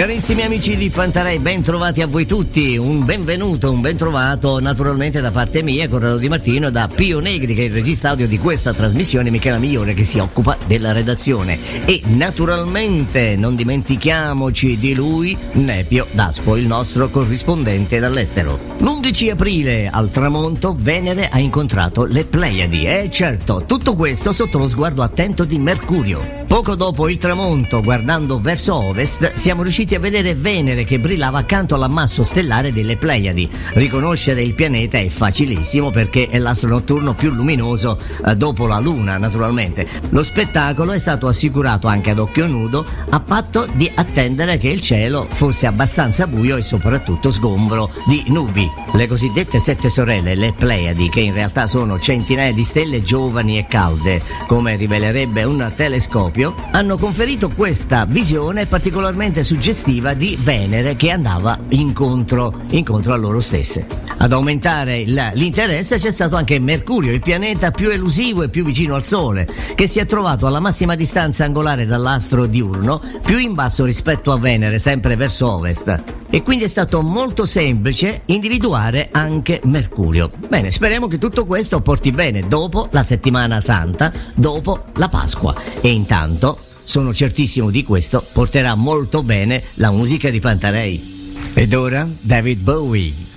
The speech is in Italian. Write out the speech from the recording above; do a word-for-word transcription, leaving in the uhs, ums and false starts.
Carissimi amici di Pantarei, ben trovati a voi tutti, un benvenuto, un ben trovato naturalmente da parte mia, Corrado Di Martino, da Pio Negri che è il regista audio di questa trasmissione, Michela Migliore che si occupa della redazione e naturalmente non dimentichiamoci di lui, Nepio Daspo, il nostro corrispondente dall'estero. L'undici aprile al tramonto Venere ha incontrato le Pleiadi e certo, tutto questo sotto lo sguardo attento di Mercurio. Poco dopo il tramonto, guardando verso ovest, siamo riusciti a vedere Venere che brillava accanto all'ammasso stellare delle Pleiadi. Riconoscere il pianeta è facilissimo perché è l'astro notturno più luminoso eh, dopo la Luna, naturalmente. Lo spettacolo è stato assicurato anche ad occhio nudo, a patto di attendere che il cielo fosse abbastanza buio e soprattutto sgombro di nubi. Le cosiddette sette sorelle, le Pleiadi, che in realtà sono centinaia di stelle giovani e calde, come rivelerebbe un telescopio, hanno conferito questa visione particolarmente suggestiva di Venere che andava incontro, incontro a loro stesse. Ad aumentare la, l'interesse c'è stato anche Mercurio, il pianeta più elusivo e più vicino al Sole, che si è trovato alla massima distanza angolare dall'astro diurno, più in basso rispetto a Venere, sempre verso ovest. E quindi è stato molto semplice individuare anche Mercurio. Bene, speriamo che tutto questo porti bene dopo la settimana santa, dopo la Pasqua. E intanto, sono certissimo di questo, porterà molto bene la musica di Pantarei. Ed ora David Bowie.